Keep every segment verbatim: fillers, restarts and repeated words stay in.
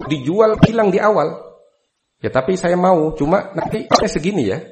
dijual bilang di awal. Ya tapi saya mau, cuma nanti saya segini ya.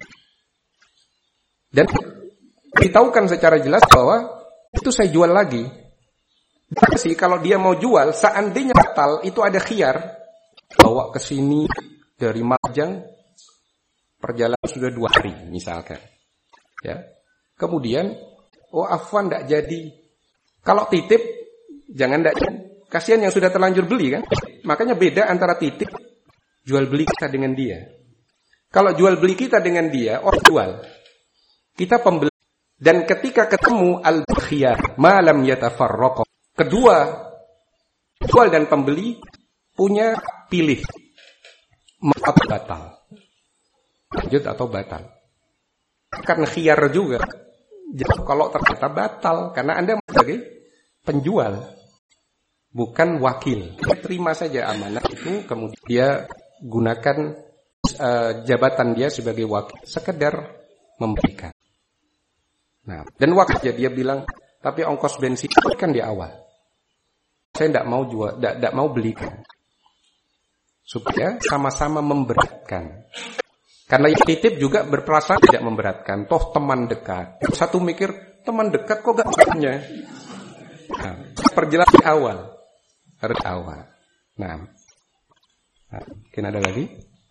Dan beritahukan secara jelas bahwa itu saya jual lagi. Tapi sih kalau dia mau jual, seandainya batal, itu ada khiyar. Bawa ke sini dari Majang, perjalanan sudah dua hari misalkan. Ya. Kemudian, oh afwan tidak jadi. Kalau titip, jangan tidak jadi. Kasihan yang sudah terlanjur beli kan. Makanya beda antara titip, jual beli kita dengan dia. Kalau jual beli kita dengan dia, orang jual. Kita pembeli. Dan ketika ketemu al-khiyar, malam yatafarraqah. Kedua, jual dan pembeli punya pilih. Maaf batal. Lanjut atau batal. Karena khiyar juga. Jadi kalau ternyata batal. Karena Anda sebagai penjual. Bukan wakil. Terima saja amanah itu. Kemudian dia gunakan uh, jabatan dia sebagai wakil. Sekedar memberikan. Nah, dan waktu dia bilang, tapi ongkos bensin kan di awal. Saya tidak mau jual, tidak mau belikan. Supaya sama-sama memberatkan. Karena yang titip juga berperasaan tidak memberatkan. Toh teman dekat. Satu mikir, teman dekat kok gak punya. Nah, perjelas di awal. Harus awal. Nah, nah mungkin ada lagi?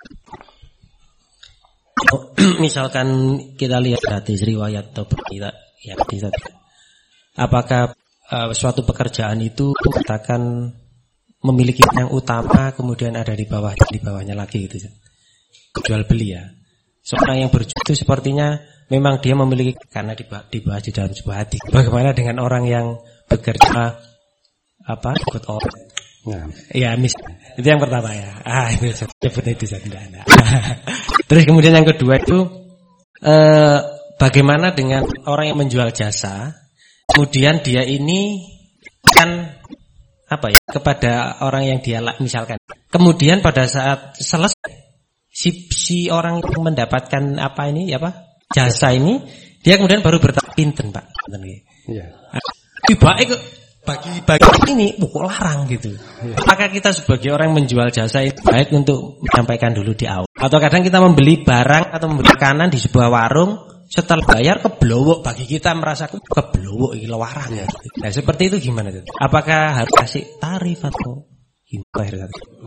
Oh, misalkan kita lihat hadis riwayat atau kita ya hadis, apakah uh, suatu pekerjaan itu katakan memiliki yang utama kemudian ada di bawah di bawahnya lagi gitu, jual beli ya. Seorang yang berjual itu sepertinya memang dia memiliki karena dibahas di dalam sebuah hadis. Bagaimana dengan orang yang bekerja apa ikut orang? Nah. Ya mis itu yang pertama ya. Ah itu sebutnya itu saja. Terus kemudian yang kedua itu eh, bagaimana dengan orang yang menjual jasa, kemudian dia ini kan apa ya kepada orang yang dia misalkan, kemudian pada saat selesai si si orang yang mendapatkan apa ini apa jasa ini dia kemudian baru bertanya pinten Pak, iya. Baik bagi bagi ini buku larang gitu. Apakah kita sebagai orang yang menjual jasa itu baik untuk menyampaikan dulu di awal? Atau kadang kita membeli barang atau membeli makanan di sebuah warung, setelah bayar keblowok, bagi kita merasa keblowok ini larang ya. Nah seperti itu gimana itu? Apakah harus kasih tarif atau gimana?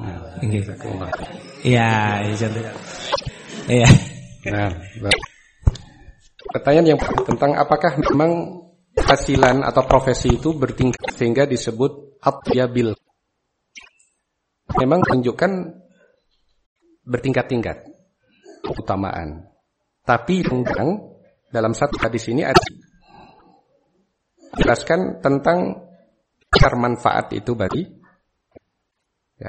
Iya, iya. Nah, pertanyaan yang tentang apakah memang hasilan atau profesi itu bertingkat sehingga disebut atyabil. Memang menunjukkan bertingkat-tingkat keutamaan. Tapi yang dalam satu hadis ini ada jelaskan tentang besar manfaat itu bagi ya.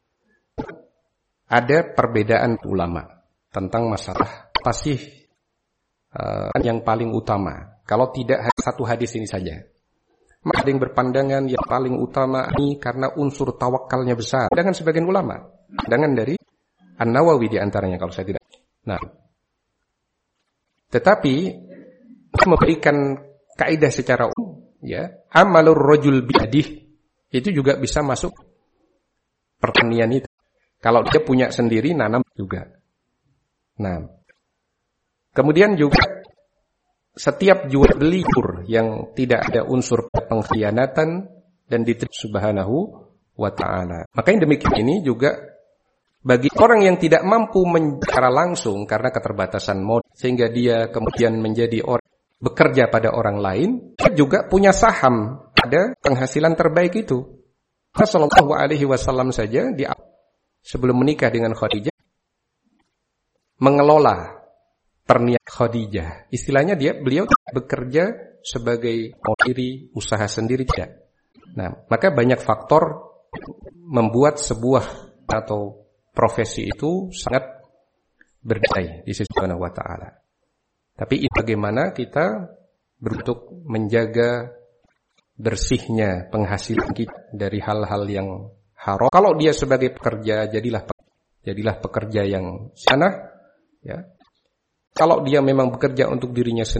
Ada perbedaan ulama tentang masalah apa sih uh, yang paling utama. Kalau tidak satu hadis ini saja. Maka ada yang berpandangan yang paling utama ini karena unsur tawakalnya besar. Dengan sebagian ulama. Dengan dari An-Nawawi di antaranya kalau saya tidak. Nah. Tetapi memberikan kaidah secara umum, ya, amalur rajul biadih itu juga bisa masuk pertanian itu. Kalau dia punya sendiri nanam juga. Nah. Kemudian juga setiap jual beli yang tidak ada unsur pengkhianatan dan diterima subhanahu wa ta'ala. Maka yang demikian ini juga bagi orang yang tidak mampu secara langsung karena keterbatasan modal sehingga dia kemudian menjadi orang bekerja pada orang lain, dia juga punya saham pada penghasilan terbaik itu. Rasulullah shallallahu alaihi wasallam saja di sebelum menikah dengan Khadijah mengelola terniat Khadijah. Istilahnya dia beliau bekerja sebagai diri usaha sendiri tidak. Nah, maka banyak faktor membuat sebuah atau profesi itu sangat bernilai di sisi Allah Subhanahu wa taala. Tapi bagaimana kita untuk menjaga bersihnya penghasilan kita dari hal-hal yang haram. Kalau dia sebagai pekerja jadilah jadilah pekerja yang sana ya. Kalau dia memang bekerja untuk dirinya sendiri